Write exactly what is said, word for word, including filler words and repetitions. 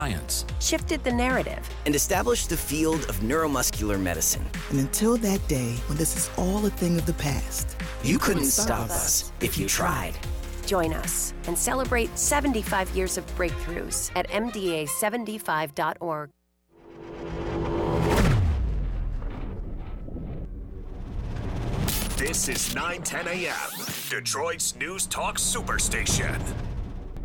science, shifted the narrative, and established the field of neuromuscular medicine. And until that day when this is all a thing of the past, you, you couldn't stop us if you tried. Join us and celebrate seventy-five years of breakthroughs at M D A seventy-five dot org. This is nine ten a.m., Detroit's News Talk Superstation.